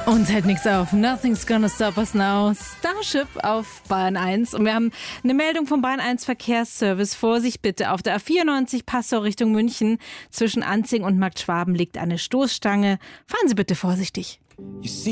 Uns hält nichts auf. Nothing's gonna stop us now. Starship auf Bayern 1. Und wir haben eine Meldung vom Bayern 1 Verkehrsservice. Vorsicht bitte. Auf der A94 Passau Richtung München zwischen Anzing und Markt Schwaben liegt eine Stoßstange. Fahren Sie bitte vorsichtig.